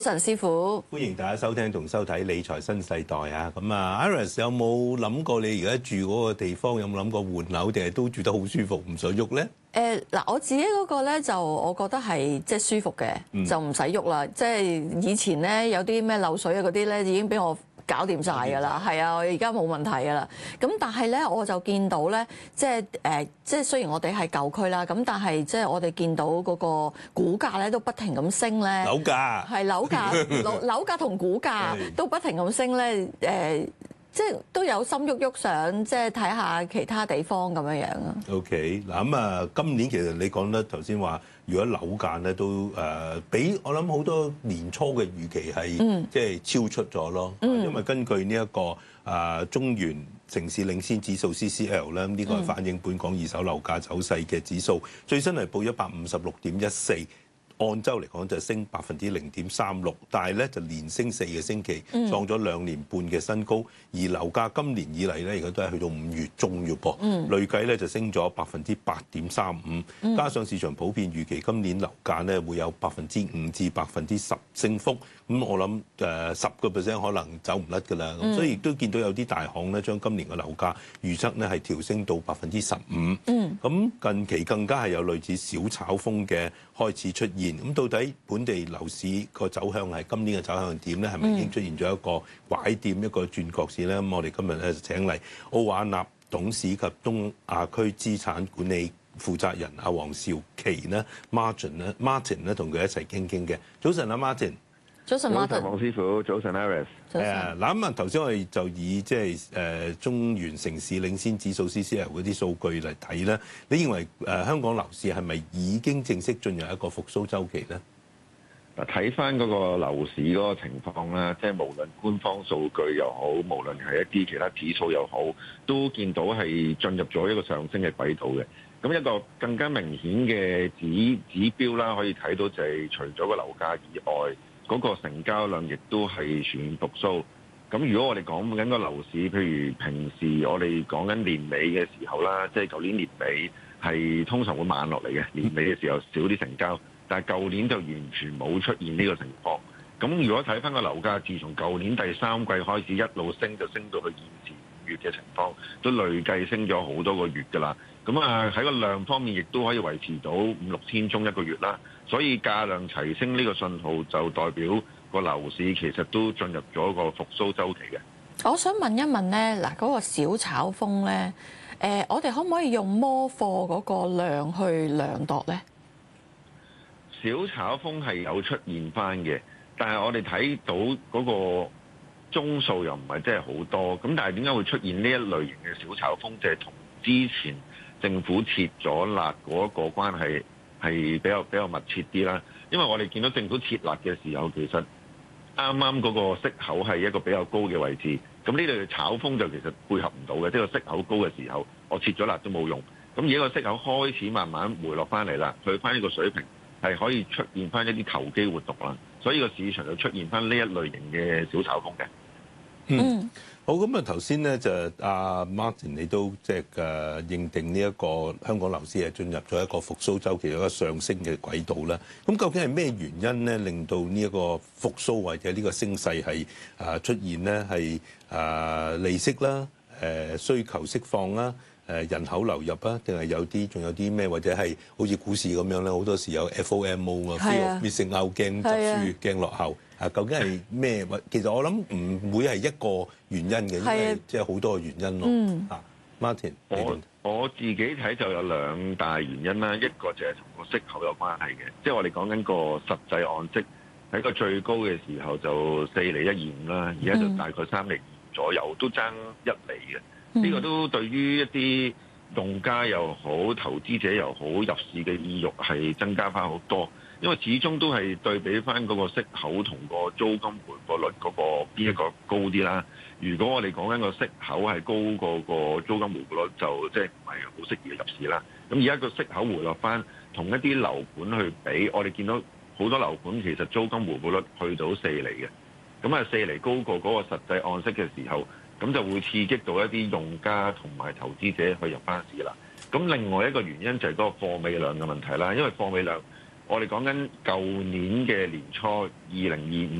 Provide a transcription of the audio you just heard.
陳師傅， 歡迎大家收聽同收睇理財新世代啊！咁啊 ，Iris 有冇諗過你而家住嗰個地方有冇諗過換樓，定係都住得好舒服，唔想喐咧？ 嗱，我自己嗰個咧就我覺得係即係舒服嘅，就唔使喐啦。即係以前咧有啲咩漏水啊嗰啲咧已經俾我搞掂晒㗎啦。係啊，我而家冇問題㗎啦。咁但係咧我就見到咧，即係雖然我哋係舊區啦，咁但係即係我哋見到嗰個股價咧都不停咁升咧。 樓價係樓價同股價都不停咁升咧。即係都有心喐喐，想即係睇下其他地方咁樣樣啊。 OK，嗱咁啊，今年其實你講得頭先話，如果樓價咧都比我諗好多年初嘅預期係即係超出咗咯。因為根據呢一個中原城市領先指數 CCL 咧，呢個係反映本港二手樓價走勢嘅指數，最新係報156.14。按周嚟講就升0.36%，但係咧就連升4個星期，創咗2年半嘅新高。而樓價今年以嚟咧，而家都係去到5月中嘅噃，累計咧就升咗8.35%，加上市場普遍預期今年樓價咧會有5%至10%升幅。咁我諗10%可能走唔甩㗎啦。咁所以亦都見到有啲大行咧將今年嘅樓價預測咧係調升到15%。咁近期更加係有類似小炒風嘅開始出現。咁到底本地樓市個走向係今年嘅走向點咧？係咪已經出現咗一個拐點、一個轉角市咧？咁我哋今日咧就請嚟奧雅納董事及東亞區資產管理負責人阿黃兆琪咧 Martin 咧同佢一齊傾傾嘅。早晨啊 Martin。 早晨， 黃師傅，早晨 Iris。 嗱咁啊，頭先我哋就以即係中原城市領先指數 CCL 嗰啲數據嚟睇咧，你認為香港樓市係咪已經正式進入一個復甦週期咧？ 嗱，睇翻嗰個樓市嗰個情況啦，即係無論官方數據又好，無論係一啲其他指數又好，都見到係進入咗一個上升嘅軌道嘅。咁一個更加明顯嘅指標啦，可以睇到就係除咗個樓價以外，嗰個成交量亦都係全面復甦。咁如果我哋講緊個樓市，譬如平時我哋講緊年尾嘅時候啦，即係舊年年尾係通常會慢落嚟嘅，年尾嘅時候少啲成交，但係舊年就完全冇出現呢個情況。咁如果睇翻個樓價，自從舊年第三季開始一路升，就升到去現時5月嘅情況，都累計升咗好多個月㗎啦。咁啊喺個量方面，亦都可以維持到5-6千宗一個月啦。所以價量齊升呢個信號就代表個樓市其實都進入咗個復甦週期嘅。 我想問一問咧，嗱嗰個小炒風咧，我哋可唔可以用摸貨嗰個量去量度咧？ 小炒風係有出現翻嘅，但係我哋睇到嗰個宗數又唔係真係好多。咁但係點解會出現呢一類型嘅小炒風？就係同之前政府撤咗辣嗰個關係係比較密切啲啦。因為我哋見到政府撤辣嘅時候，其實啱啱嗰個息口係一個比較高嘅位置。咁呢類炒風就其實配合唔到嘅，即係個息口高嘅時候，我撤咗辣都冇用。咁而家個息口開始慢慢回落翻嚟啦，去翻呢個水平係可以出現翻一啲投機活動啦。所以個市場就出現翻呢一類型嘅小炒風嘅。 好，咁啊頭先咧就阿 Martin 你都即係認定呢一個香港樓市係進入咗一個復甦週期，有一個上升嘅軌道啦。咁究竟係咩原因咧令到呢一個復甦或者呢個升勢係出現咧？係利息啦、需求釋放啦、人口流入啊，定係仲有啲咩？或者係好似股市咁樣咧，好多時有 FOMO 啊 ，fear of missing out，驚執輸、驚落後。究竟係咩？其實我諗唔會係一個原因嘅，因為即係好多嘅原因咯。Martin， 我自己睇就有2大原因啦，一個就係同個息口有關係嘅，即係我哋講緊個實際按息喺個最高嘅時候就4厘125啦，而家就大概3厘2左右，都爭1厘嘅。呢個都對於一啲用家又好、投資者又好，入市嘅意欲係增加翻好多。因為始終都係對比翻嗰個息口同個租金回報率嗰個邊一個高啲啦。如果我哋講緊個息口係高過個租金回報率，就即係唔係好適宜入市啦。咁而家個息口回落翻，同一啲樓盤去比，我哋見到好多樓盤其實租金回報率去到4厘嘅。咁啊4厘高過嗰個實際按息嘅時候，咁就會刺激到一啲用家同埋投資者去入翻市啦。咁另外一個原因就係嗰個貨尾量嘅問題啦，因為貨尾量我哋講緊舊年嘅年初，2025